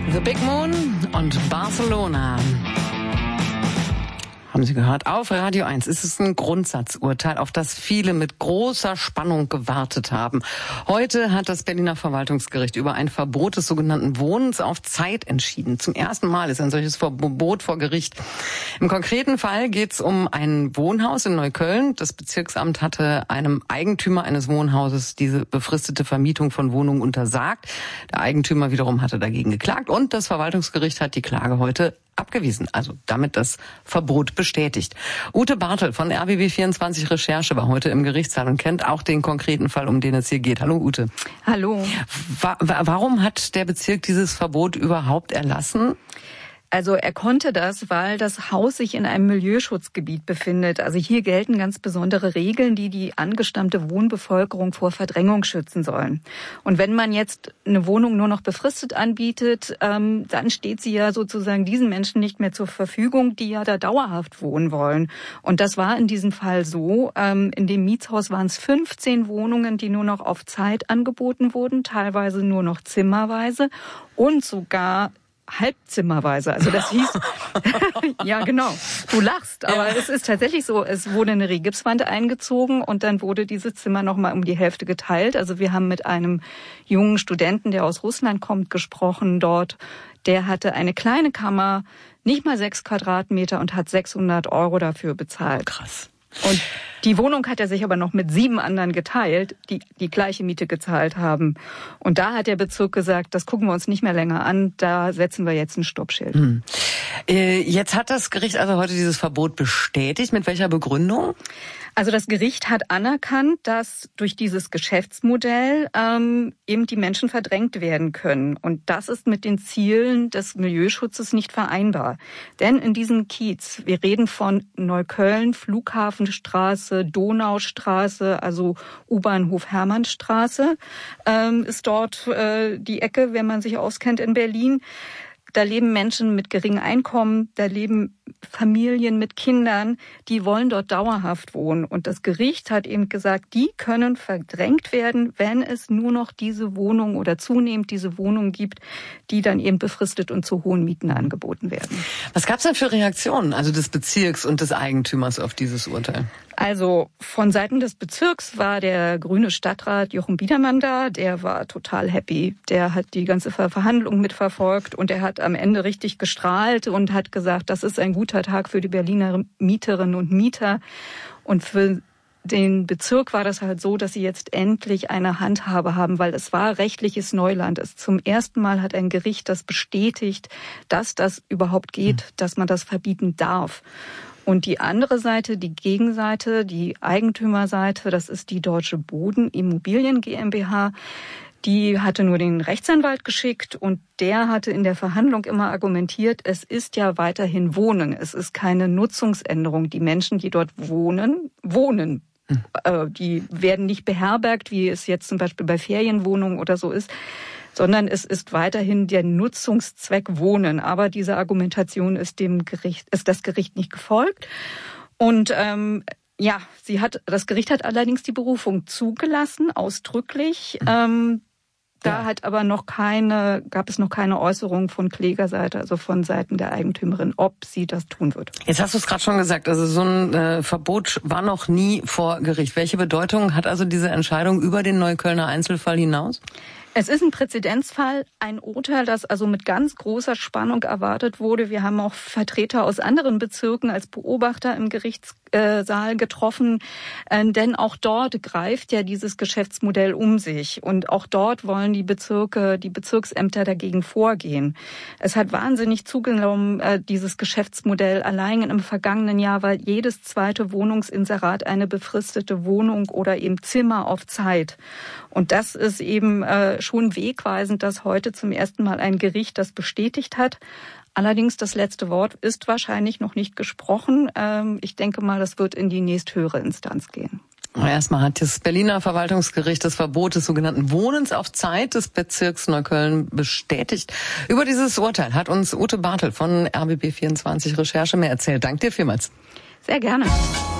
The Big Moon und Barcelona. Haben Sie gehört? Auf Radio 1 ist es ein Grundsatzurteil, auf das viele mit großer Spannung gewartet haben. Heute hat das Berliner Verwaltungsgericht über ein Verbot des sogenannten Wohnens auf Zeit entschieden. Zum ersten Mal ist ein solches Verbot vor Gericht. Im konkreten Fall geht es um ein Wohnhaus in Neukölln. Das Bezirksamt hatte einem Eigentümer eines Wohnhauses diese befristete Vermietung von Wohnungen untersagt. Der Eigentümer wiederum hatte dagegen geklagt und das Verwaltungsgericht hat die Klage heute abgewiesen, also damit das Verbot bestätigt. Ute Bartel von RBB24 Recherche war heute im Gerichtssaal und kennt auch den konkreten Fall, um den es hier geht. Hallo Ute. Hallo. Warum hat der Bezirk dieses Verbot überhaupt erlassen? Also er konnte das, weil das Haus sich in einem Milieuschutzgebiet befindet. Also hier gelten ganz besondere Regeln, die die angestammte Wohnbevölkerung vor Verdrängung schützen sollen. Und wenn man jetzt eine Wohnung nur noch befristet anbietet, dann steht sie ja sozusagen diesen Menschen nicht mehr zur Verfügung, die ja da dauerhaft wohnen wollen. Und das war in diesem Fall so. In dem Mietshaus waren es 15 Wohnungen, die nur noch auf Zeit angeboten wurden, teilweise nur noch zimmerweise und sogar halbzimmerweise. Also das hieß, ja genau, du lachst, aber es ist tatsächlich so, es wurde eine Rigipswand eingezogen und dann wurde dieses Zimmer nochmal um die Hälfte geteilt. Also wir haben mit einem jungen Studenten, der aus Russland kommt, gesprochen dort. Der hatte eine kleine Kammer, nicht mal 6 Quadratmeter und hat 600 € dafür bezahlt. Krass. Und die Wohnung hat er sich aber noch mit 7 anderen geteilt, die die gleiche Miete gezahlt haben. Und da hat der Bezirk gesagt, das gucken wir uns nicht mehr länger an, da setzen wir jetzt ein Stoppschild. Jetzt hat das Gericht also heute dieses Verbot bestätigt. Mit welcher Begründung? Also das Gericht hat anerkannt, dass durch dieses Geschäftsmodell eben die Menschen verdrängt werden können. Und das ist mit den Zielen des Milieuschutzes nicht vereinbar. Denn in diesem Kiez, wir reden von Neukölln, Flughafenstraße, Donaustraße, also U-Bahnhof Hermannstraße, ist dort die Ecke, wenn man sich auskennt in Berlin. Da leben Menschen mit geringem Einkommen, da leben Familien mit Kindern, die wollen dort dauerhaft wohnen. Und das Gericht hat eben gesagt, die können verdrängt werden, wenn es nur noch diese Wohnung oder zunehmend diese Wohnung gibt, die dann eben befristet und zu hohen Mieten angeboten werden. Was gab es denn für Reaktionen, also des Bezirks und des Eigentümers auf dieses Urteil? Also von Seiten des Bezirks war der grüne Stadtrat Jochen Biedermann da, der war total happy. Der hat die ganze Verhandlung mitverfolgt und er hat am Ende richtig gestrahlt und hat gesagt, das ist ein guter Tag für die Berliner Mieterinnen und Mieter. Und für den Bezirk war das halt so, dass sie jetzt endlich eine Handhabe haben, weil es war rechtliches Neuland. Zum ersten Mal hat ein Gericht das bestätigt, dass das überhaupt geht, dass man das verbieten darf. Und die andere Seite, die Gegenseite, die Eigentümerseite, das ist die Deutsche Bodenimmobilien GmbH, die hatte nur den Rechtsanwalt geschickt und der hatte in der Verhandlung immer argumentiert, es ist ja weiterhin Wohnen, es ist keine Nutzungsänderung. Die Menschen, die dort wohnen. Die werden nicht beherbergt, wie es jetzt zum Beispiel bei Ferienwohnungen oder so ist, sondern es ist weiterhin der Nutzungszweck Wohnen. Aber diese Argumentation ist das Gericht nicht gefolgt. Und das Gericht hat allerdings die Berufung zugelassen, ausdrücklich. Gab es noch keine Äußerung von Klägerseite, also von Seiten der Eigentümerin, ob sie das tun wird. Jetzt hast du es gerade schon gesagt, also so ein Verbot war noch nie vor Gericht. Welche Bedeutung hat also diese Entscheidung über den Neuköllner Einzelfall hinaus? Es ist ein Präzedenzfall, ein Urteil, das also mit ganz großer Spannung erwartet wurde. Wir haben auch Vertreter aus anderen Bezirken als Beobachter im Gerichtssaal getroffen, denn auch dort greift ja dieses Geschäftsmodell um sich und auch dort wollen die Bezirksämter dagegen vorgehen. Es hat wahnsinnig zugenommen, dieses Geschäftsmodell allein im vergangenen Jahr, weil jedes zweite Wohnungsinserat eine befristete Wohnung oder eben Zimmer auf Zeit. Und das ist eben schon wegweisend, dass heute zum ersten Mal ein Gericht das bestätigt hat. Allerdings das letzte Wort ist wahrscheinlich noch nicht gesprochen. Ich denke mal, das wird in die nächsthöhere Instanz gehen. Erstmal hat das Berliner Verwaltungsgericht das Verbot des sogenannten Wohnens auf Zeit des Bezirks Neukölln bestätigt. Über dieses Urteil hat uns Ute Bartel von RBB24 Recherche mehr erzählt. Danke dir vielmals. Sehr gerne.